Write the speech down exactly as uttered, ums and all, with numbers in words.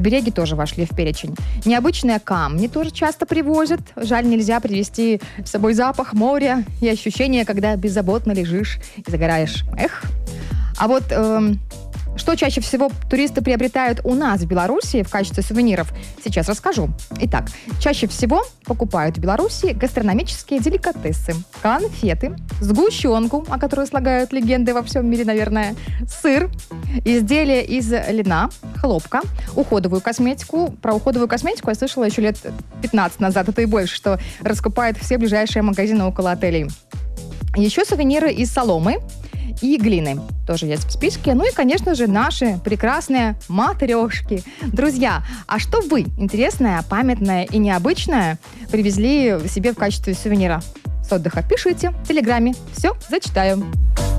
Обереги тоже вошли в перечень. Необычные камни тоже часто привозят. Жаль, нельзя привезти с собой запах моря и ощущение, когда беззаботно лежишь и загораешь. Эх. А вот эм, что чаще всего туристы приобретают у нас в Беларуси в качестве сувениров, сейчас расскажу. Итак, чаще всего покупают в Беларуси гастрономические деликатесы, конфеты, сгущенку, о которой слагают легенды во всем мире, наверное, сыр, изделия из льна, хлопка, уходовую косметику. Про уходовую косметику я слышала еще лет пятнадцать назад, это и больше, что раскупают все ближайшие магазины около отелей. Еще сувениры из соломы и глины тоже есть в списке. Ну и, конечно же, наши прекрасные матрешки. Друзья, а что вы, интересное, памятное и необычное, привезли себе в качестве сувенира с отдыха? Пишите в Телеграме. Все, зачитаю.